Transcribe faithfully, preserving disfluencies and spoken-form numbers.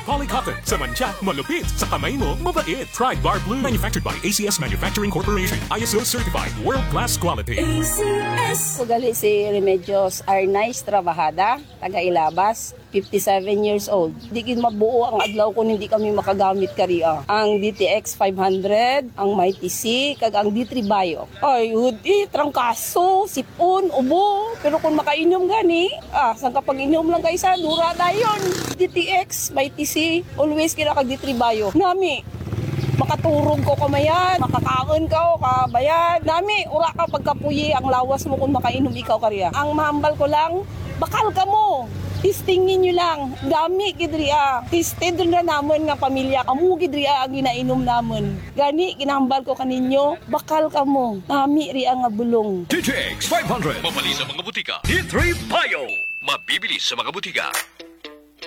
Polycotton. Sa mantsa, malupit. Sa kamay mo, mabait. Pride Bar Blue. Manufactured by A C S Manufacturing Corporation. I S O certified. World-class quality. A C S. Ugali si Remedios Arnaiz Trabajada, taga Ilabas, fifty-seven years old. Di kin mabuo ang adlaw kung hindi kami makagamit kariya. Ang D T X five hundred, ang Mighty C, kag ang D three Bio. Ay, hudi, trangkaso, sipon, ubo. Pero kung makainom gani, ah, sang kapag inom lang kaysa, dura dayon. D T X, Mighty C, always kina kag D three Bio. Nami, makaturog ko kamayan, makakaon ka o kabayan. Nami, ura ka pagkapuyi ang lawas mo kung makainom ikaw kariya. Ang mahambal ko lang, bakal ka mo. Tistingin nyo lang. Dami gidriya. Tisted na naman nga pamilya. Kamu gidriya ang ginainom naman. Gani, ginahambal ko kaninyo, bakal ka mo. Nami riya nga bulong. D T X five hundred. Mabali sa mga butika. D three Bio. Mabibili sa mga butika.